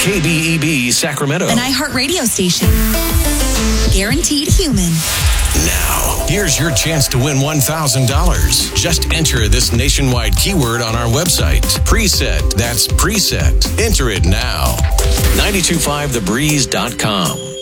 KBEB Sacramento. An iHeartRadio station. Guaranteed human. Now, here's your chance to win $1,000. Just enter this nationwide keyword on our website. Preset. That's preset. Enter it now. 925thebreeze.com.